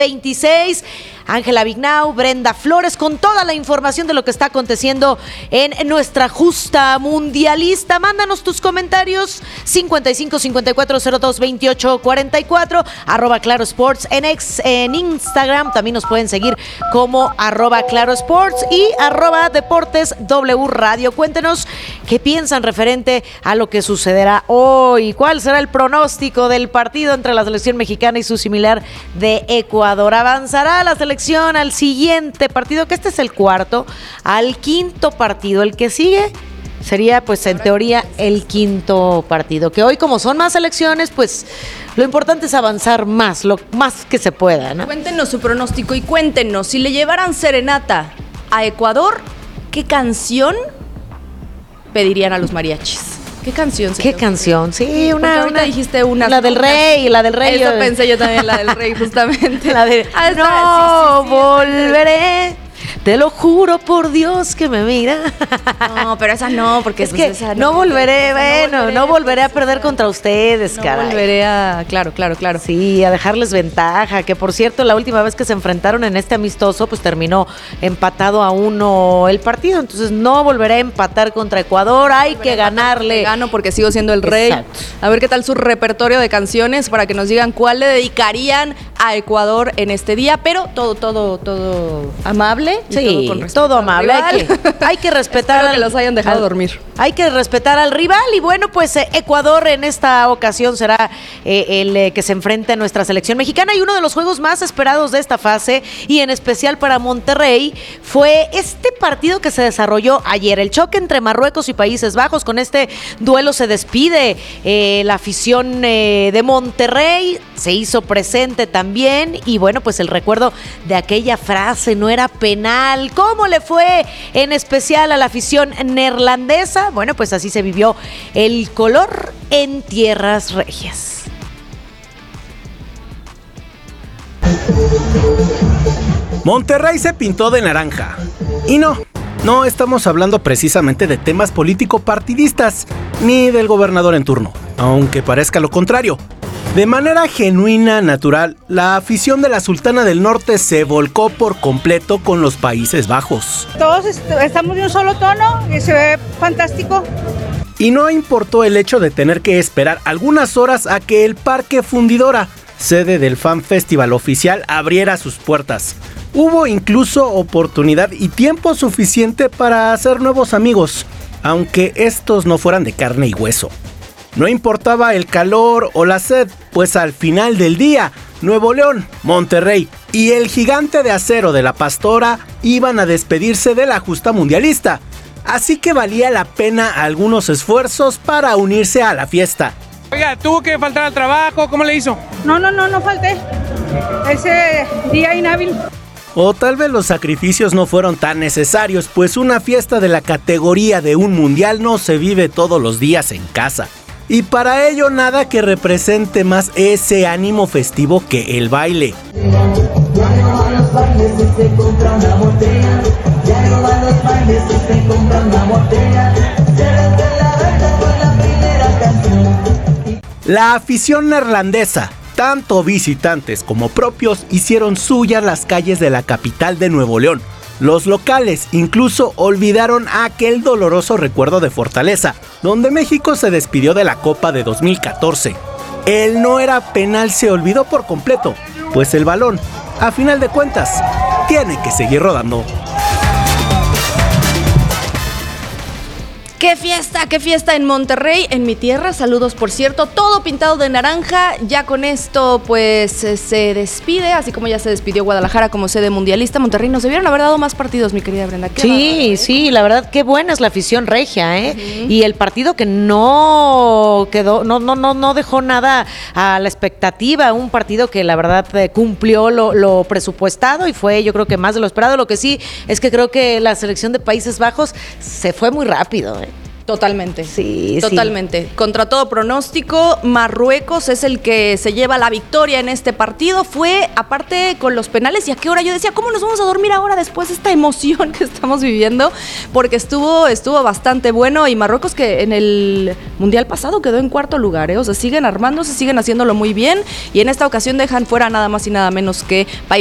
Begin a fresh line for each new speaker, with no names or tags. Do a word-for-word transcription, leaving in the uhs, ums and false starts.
veintiséis, Ángela Vignau, Brenda Flores, con toda la información de lo que está aconteciendo en nuestra justa mundialista. Mándanos tus comentarios, cincuenta y cinco, cincuenta y cuatro, cero dos, veintiocho, cuarenta y cuatro, arroba Claro Sports en, ex, en Instagram. También nos pueden seguir como arroba Claro Sports y arroba Deportes W Radio. Cuéntenos qué piensan referente a lo que sucederá hoy. ¿Cuál será el pronóstico del partido entre la selección mexicana y su similar de Ecuador? ¿Avanzará la selección al siguiente partido? Que este es el cuarto, al quinto partido. El que sigue sería, pues, en teoría, el quinto partido. Que hoy, como son más selecciones, pues, lo importante es avanzar más, lo más que se pueda, ¿no?
Cuéntenos su pronóstico y cuéntenos, si le llevaran serenata a Ecuador, ¿qué canción pedirían a los mariachis? ¿Qué canción?
¿Qué canción? Sí, una,
ahorita
una
dijiste una.
La del rey, la del rey.
Eso pensé yo también, la del rey, justamente.
La de
ah,
no
sí, sí, sí,
volveré. Te lo juro por Dios que me mira.
No, pero esa no, porque
es
pues,
que
esa
no, no volveré,
no
bueno,
volveré,
no volveré a
pues,
perder contra ustedes,
no
caray.
No volveré a, claro, claro, claro.
Sí, a dejarles ventaja, que por cierto, la última vez que se enfrentaron en este amistoso, pues terminó empatado a uno el partido, entonces no volveré a empatar contra Ecuador, hay que ganarle.
Gano porque sigo siendo el rey.
Exacto.
A ver qué tal su repertorio de canciones para que nos digan cuál le dedicarían a Ecuador en este día, pero todo, todo, todo amable. Y
sí,
todo, con respeto
todo amable. Hay que, hay que respetar
al, que los hayan dejado
al,
dormir.
Hay que respetar al rival y bueno, pues eh, Ecuador en esta ocasión será eh, el eh, que se enfrente a nuestra selección mexicana y uno de los juegos más esperados de esta fase y en especial para Monterrey fue este partido que se desarrolló ayer, el choque entre Marruecos y Países Bajos. Con este duelo se despide eh, la afición eh, de Monterrey, se hizo presente también y bueno, pues el recuerdo de aquella frase, no era penal. ¿Cómo le fue en especial a la afición neerlandesa? Bueno, pues así se vivió el color en tierras regias.
Monterrey se pintó de naranja. Y no, no estamos hablando precisamente de temas político-partidistas, ni del gobernador en turno, aunque parezca lo contrario. De manera genuina, natural, la afición de la Sultana del Norte se volcó por completo con los Países Bajos.
Todos est- estamos de un solo tono y se ve fantástico.
Y no importó el hecho de tener que esperar algunas horas a que el Parque Fundidora, sede del Fan Festival oficial, abriera sus puertas. Hubo incluso oportunidad y tiempo suficiente para hacer nuevos amigos, aunque estos no fueran de carne y hueso. No importaba el calor o la sed, pues al final del día, Nuevo León, Monterrey y el gigante de acero de la Pastora iban a despedirse de la justa mundialista. Así que valía la pena algunos esfuerzos para unirse a la fiesta.
Oiga, ¿tuvo que faltar al trabajo? ¿Cómo le hizo?
No, no, no, no falté. Ese día inhábil.
O tal vez los sacrificios no fueron tan necesarios, pues una fiesta de la categoría de un mundial no se vive todos los días en casa. Y para ello nada que represente más ese ánimo festivo que el baile. La afición neerlandesa, tanto visitantes como propios, hicieron suyas las calles de la capital de Nuevo León. Los locales incluso olvidaron aquel doloroso recuerdo de Fortaleza, donde México se despidió de la Copa de dos mil catorce. El no era penal se olvidó por completo, pues el balón, a final de cuentas, tiene que seguir rodando.
¡Qué fiesta, qué fiesta en Monterrey, en mi tierra! Saludos, por cierto, todo pintado de naranja. Ya con esto, pues, se despide, así como ya se despidió Guadalajara como sede mundialista. Monterrey, nos debieron haber dado más partidos, mi querida Brenda.
Sí, bárbaro, ¿eh? Sí, la verdad, qué buena es la afición regia, ¿eh? Uh-huh. Y el partido que no quedó, no, no, no, no dejó nada a la expectativa. Un partido que la verdad cumplió lo, lo presupuestado y fue, yo creo que más de lo esperado. Lo que sí es que creo que la selección de Países Bajos se fue muy rápido, ¿eh?
Totalmente.
Sí,
Totalmente. Sí. Contra todo pronóstico, Marruecos es el que se lleva la victoria en este partido. Fue, aparte, con los penales. ¿Y a qué hora? Yo decía, ¿cómo nos vamos a dormir ahora después de esta emoción que estamos viviendo? Porque estuvo, estuvo bastante bueno. Y Marruecos, que en el Mundial pasado quedó en cuarto lugar, ¿eh? O sea, siguen armándose, siguen haciéndolo muy bien. Y en esta ocasión dejan fuera nada más y nada menos que Países